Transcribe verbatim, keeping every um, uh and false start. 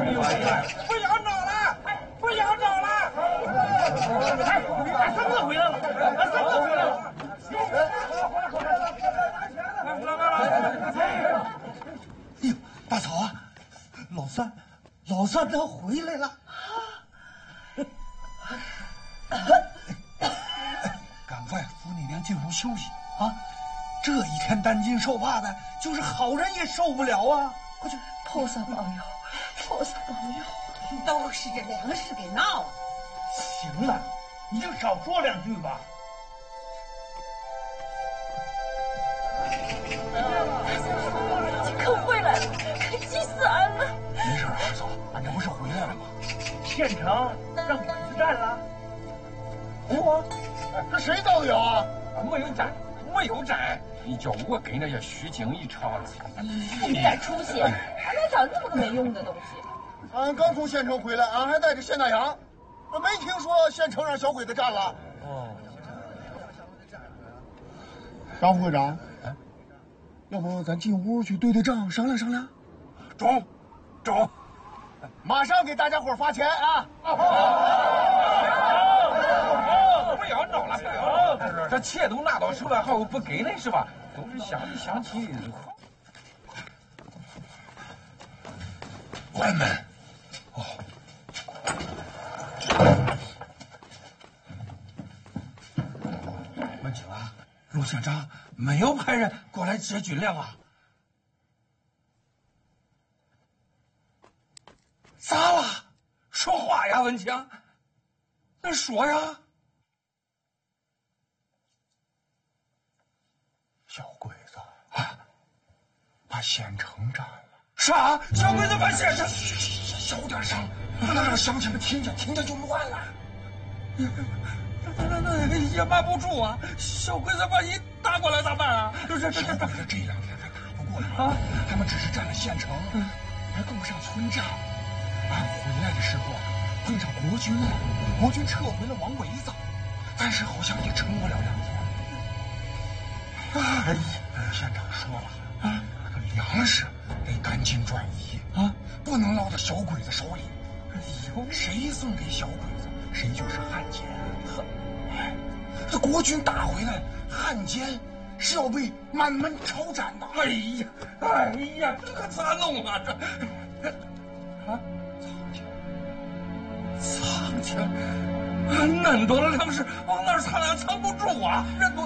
不要闹了，不要闹了！哎，俺三哥回来了，俺三哥回来了。 哎呦，大嫂啊，老三，老三他回来了。赶快扶你娘进屋休息啊！这一天担惊受怕的，就是好人也受不了啊！快去！ 菩萨保佑，菩萨保佑！ 都是这粮食给闹的。 行了，你就少说两句吧。 可回来了，可急死俺了！ 没事，二嫂，俺这不是回来了吗？ 县城让鬼子占了。 我，这谁造谣啊？ 没有占，没有占。你叫我跟那些虚惊一场。 你点出息，俺哪找那么个没用的东西？ 俺刚从县城回来，俺还带着县大洋，没听说县城让小鬼子占了。哦。张副会长，哎，要不咱进屋去对对账，商量商量？ 中，中。 马上给大家伙发钱啊！ 不要闹了，这钱都拿到手了，还有不给呢是吧？都是乡里乡亲。 关门。哦。文景啊，陆县长没有派人过来接军粮啊？咋了？说话呀，文强！那说呀。小鬼子啊，把县城占了。啥？小鬼子把县城？小点声，不能让乡亲们听见，听见就乱了。那那那也瞒不住啊！小鬼子把你打过来咋办啊？这这这小鬼子这两天还打不过来啊！他们只是占了县城，还够不上村寨。俺回来的时候碰上国军了，国军撤回了王维子，但是好像也撑不了两天。哎呀，县长说了啊，这粮食得赶紧转移啊，不能落到小鬼子手里。以后谁送给小鬼子，谁就是汉奸。哎，这国军打回来，汉奸是要被满门抄斩的。哎呀，哎呀，这可咋弄啊？这啊，藏起来，藏起来，恁多的粮食往哪藏呀？藏不住啊！人多。